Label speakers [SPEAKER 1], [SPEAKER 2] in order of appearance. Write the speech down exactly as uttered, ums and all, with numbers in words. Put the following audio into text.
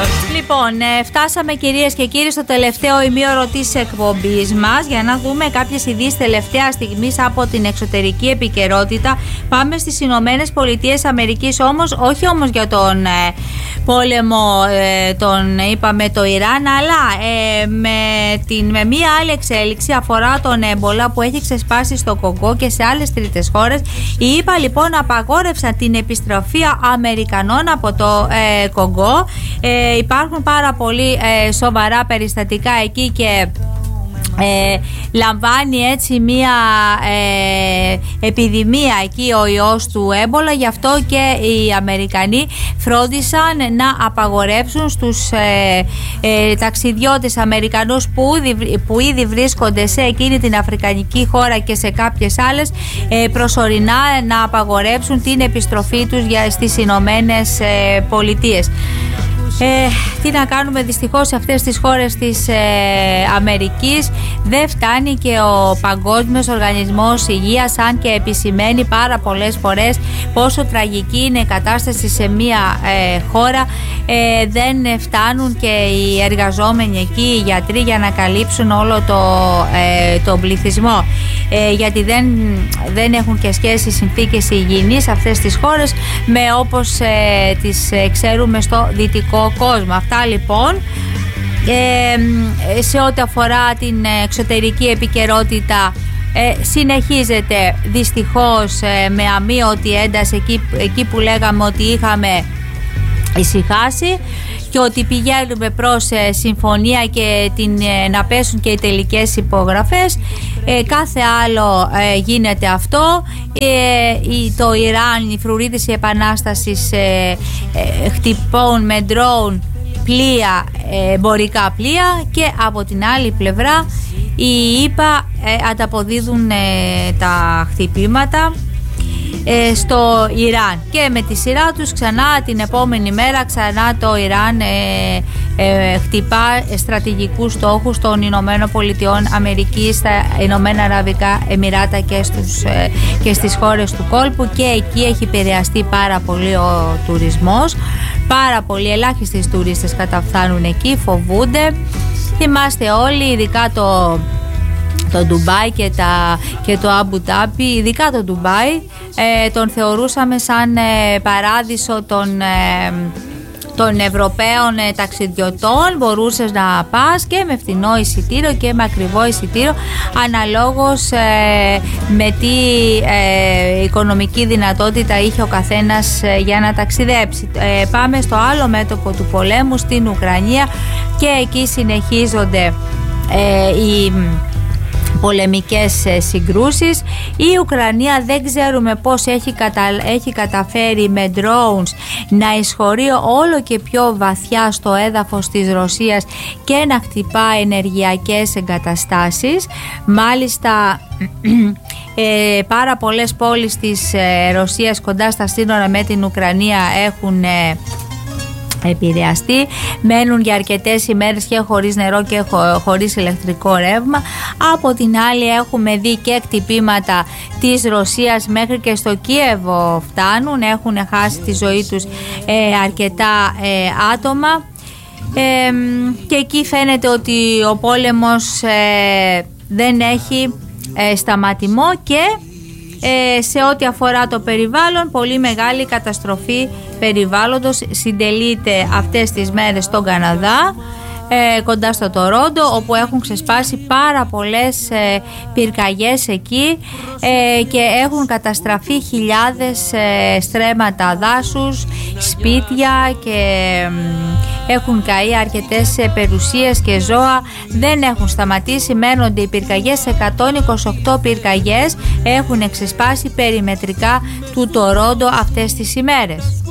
[SPEAKER 1] Λοιπόν, ε, φτάσαμε κυρίες και κύριοι στο τελευταίο ημίωρο της εκπομπής μας για να δούμε κάποιες ειδήσεις τελευταία στιγμής από την εξωτερική επικαιρότητα. Πάμε στις Ηνωμένες Πολιτείες Αμερικής, όμως όχι όμως για τον ε, πόλεμο, ε, τον είπαμε το Ιράν, αλλά ε, με, την, με μία άλλη εξέλιξη αφορά τον έμπολα που έχει ξεσπάσει στο Κονγκό και σε άλλες τρίτες χώρες. Οι ΗΠΑ λοιπόν απαγόρευσαν την επιστροφή Αμερικανών από το ε, Κονγκό. Ε, υπάρχουν πάρα πολύ ε, σοβαρά περιστατικά εκεί και Ε, λαμβάνει έτσι μία ε, επιδημία εκεί ο ιός του έμπολα. Γι' αυτό και οι Αμερικανοί φρόντισαν να απαγορεύσουν στους ε, ε, ταξιδιώτες Αμερικανούς που, που ήδη βρίσκονται σε εκείνη την αφρικανική χώρα και σε κάποιες άλλες ε, προσωρινά να απαγορεύσουν την επιστροφή τους για, στις Ηνωμένες ε, Πολιτείες. Ε, τι να κάνουμε, δυστυχώς σε αυτές τις χώρες της ε, Αμερικής δεν φτάνει και ο Παγκόσμιος Οργανισμός Υγείας, αν και επισημαίνει πάρα πολλές φορές πόσο τραγική είναι η κατάσταση σε μια ε, χώρα. ε, δεν φτάνουν και οι εργαζόμενοι εκεί, οι γιατροί, για να καλύψουν όλο το, ε, το πληθυσμό, ε, γιατί δεν, δεν έχουν και σχέση συνθήκες υγιεινής σε αυτές τις χώρες με όπως ε, τις ε, ξέρουμε στο δυτικό κόσμο. Αυτά λοιπόν ε, σε ό,τι αφορά την εξωτερική επικαιρότητα. Ε, συνεχίζεται δυστυχώς ε, με αμείωτη ένταση εκεί, εκεί που λέγαμε ότι είχαμε ησυχάσει και ότι πηγαίνουμε προς ε, συμφωνία και την, ε, να πέσουν και οι τελικές υπογραφές. Ε, κάθε άλλο ε, γίνεται αυτό. Ε, η, το Ιράν, η φρουρή της επανάστασης ε, ε, χτυπών με ντρόουν πλοία, ε, εμπορικά πλοία, και από την άλλη πλευρά οι ΗΠΑ ε, ανταποδίδουν ε, τα χτυπήματα ε, στο Ιράν, και με τη σειρά τους ξανά την επόμενη μέρα ξανά το Ιράν ε, ε, χτυπά στρατηγικούς στόχους των Ηνωμένων Πολιτειών Αμερικής στα Ηνωμένα Αραβικά Εμιράτα και, στους, ε, και στις χώρες του κόλπου, και εκεί έχει επηρεαστεί πάρα πολύ ο τουρισμός. Πάρα πολλοί, ελάχιστοι τουρίστες καταφθάνουν εκεί, φοβούνται. Θυμάστε όλοι, ειδικά το, το Ντουμπάι και, τα, και το Αμπου Ντάμπι, ειδικά το Ντουμπάι, ε, τον θεωρούσαμε σαν ε, παράδεισο των, ε, των Ευρωπαίων ε, ταξιδιωτών. Μπορούσες να πας και με φθηνό εισιτήριο και με ακριβό εισιτήριο, αναλόγως ε, με τι ε, οικονομική δυνατότητα είχε ο καθένας ε, για να ταξιδέψει. Ε, πάμε στο άλλο μέτωπο του πολέμου, στην Ουκρανία, και εκεί συνεχίζονται ε, οι πολεμικές συγκρούσεις. Η Ουκρανία δεν ξέρουμε πώς έχει, κατα... έχει καταφέρει με drones να εισχωρεί όλο και πιο βαθιά στο έδαφος της Ρωσίας και να χτυπά ενεργειακές εγκαταστάσεις. Μάλιστα ε, πάρα πολλές πόλεις της ε, Ρωσίας κοντά στα σύνορα με την Ουκρανία έχουν ε, επηρεαστεί, μένουν για αρκετές ημέρες και χωρίς νερό και χω, χωρίς ηλεκτρικό ρεύμα. Από την άλλη έχουμε δει και χτυπήματα της Ρωσίας μέχρι και στο Κίεβο φτάνουν, έχουν χάσει τη ζωή τους ε, αρκετά ε, άτομα ε, και εκεί φαίνεται ότι ο πόλεμος ε, δεν έχει ε, σταματημό, και Ε, σε ό,τι αφορά το περιβάλλον, πολύ μεγάλη καταστροφή περιβάλλοντος συντελείται αυτές τις μέρες στον Καναδά, ε, κοντά στο Τορόντο, όπου έχουν ξεσπάσει πάρα πολλές ε, πυρκαγιές εκεί ε, και έχουν καταστραφεί χιλιάδες ε, στρέμματα δάσους, σπίτια, και ε, έχουν καεί αρκετές ε, περιουσίες και ζώα. Δεν έχουν σταματήσει, μένονται οι πυρκαγιές. εκατόν είκοσι οκτώ πυρκαγιές έχουν ξεσπάσει περιμετρικά του Τορόντο αυτές τις ημέρες.